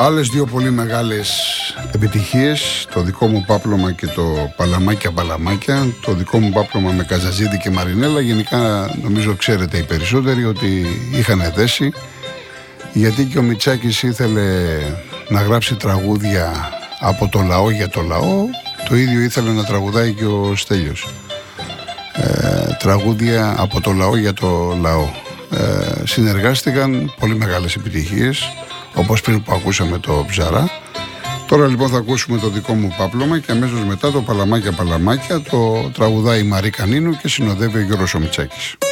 Άλλες δύο πολύ μεγάλες επιτυχίες, το δικό μου πάπλωμα και το Παλαμάκια. Το δικό μου πάπλωμα με Καζαζίδη και Μαρινέλα, γενικά νομίζω ξέρετε οι περισσότεροι ότι είχαν δέσει, γιατί και ο Μητσάκης ήθελε να γράψει τραγούδια από το λαό για το λαό, το ίδιο ήθελε να τραγουδάει και ο Στέλιος. Τραγούδια από το λαό για το λαό. Συνεργάστηκαν, πολύ μεγάλες επιτυχίες, όπως πριν που ακούσαμε το Ψαρά. Τώρα λοιπόν θα ακούσουμε το δικό μου πάπλωμα και αμέσως μετά το Παλαμάκια το τραγουδάει η Μαρή Κανίνου και συνοδεύει ο Γιώργος ο Μητσάκης.